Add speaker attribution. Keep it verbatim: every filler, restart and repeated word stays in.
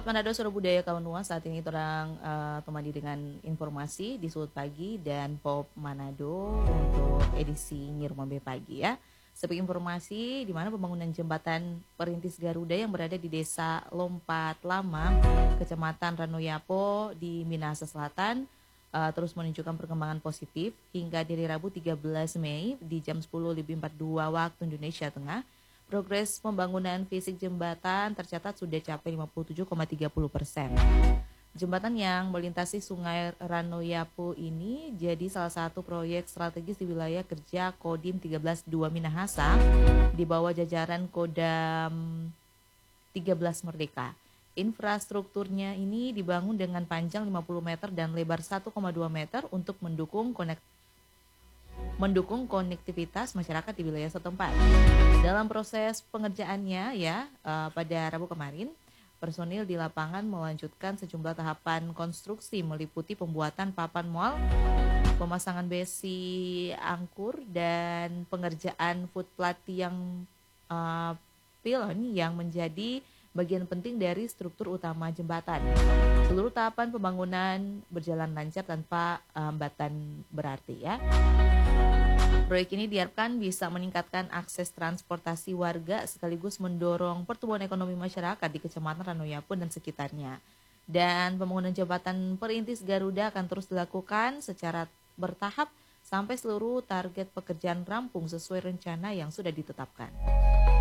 Speaker 1: Manado Suro Budaya Kaunua, saat ini orang uh, temani dengan informasi di Sudut Pagi dan Pop Manado untuk edisi Nyirmambe Pagi ya. Sebagai informasi di mana pembangunan jembatan Perintis Garuda yang berada di Desa Lompat Lama, Kecamatan Ranoyapo di Minahasa Selatan uh, terus menunjukkan perkembangan positif hingga dari Rabu tiga belas Mei di jam sepuluh lebih empat puluh dua waktu Indonesia Tengah. Progres pembangunan fisik jembatan tercatat sudah capai lima puluh tujuh koma tiga puluh persen. Jembatan yang melintasi Sungai Ranoyapo ini jadi salah satu proyek strategis di wilayah kerja Kodim tiga belas dua Minahasa di bawah jajaran Kodam tiga belas Merdeka. Infrastrukturnya ini dibangun dengan panjang lima puluh meter dan lebar satu koma dua meter untuk mendukung konektivitas mendukung konektivitas masyarakat di wilayah setempat. Dalam proses pengerjaannya ya uh, pada Rabu kemarin, personil di lapangan melanjutkan sejumlah tahapan konstruksi meliputi pembuatan papan mal, pemasangan besi angkur dan pengerjaan footplate yang uh, pilon yang menjadi bagian penting dari struktur utama jembatan. Seluruh tahapan pembangunan berjalan lancar tanpa hambatan berarti ya. Proyek ini diharapkan bisa meningkatkan akses transportasi warga sekaligus mendorong pertumbuhan ekonomi masyarakat di Kecamatan Ranoyapo dan sekitarnya. Dan pembangunan jembatan Perintis Garuda akan terus dilakukan secara bertahap sampai seluruh target pekerjaan rampung sesuai rencana yang sudah ditetapkan.